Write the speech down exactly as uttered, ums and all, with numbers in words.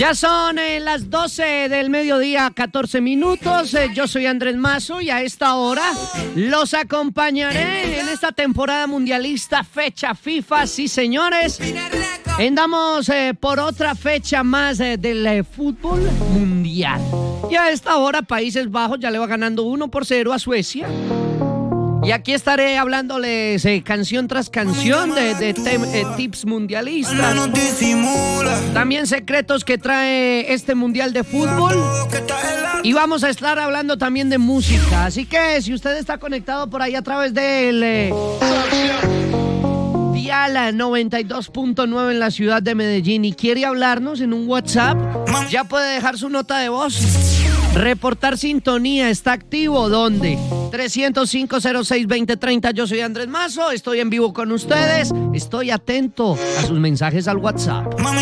Ya son eh, las doce del mediodía, catorce minutos. Eh, yo soy Andrés Mazo y a esta hora los acompañaré en esta temporada mundialista, fecha FIFA, sí señores. Andamos eh, por otra fecha más eh, del eh, fútbol mundial. Y a esta hora Países Bajos ya le va ganando uno por cero a Suecia. Y aquí estaré hablándoles eh, canción tras canción de, de tem, eh, tips mundialistas. También secretos que trae este mundial de fútbol. Y vamos a estar hablando también de música. Así que si usted está conectado por ahí a través del eh, dial noventa y dos punto nueve en la ciudad de Medellín y quiere hablarnos en un WhatsApp, ya puede dejar su nota de voz. Reportar sintonía, ¿está activo? ¿Dónde? trescientos cinco, cero seis, veinte, treinta. Yo soy Andrés Mazo, estoy en vivo con ustedes. Estoy atento a sus mensajes al WhatsApp.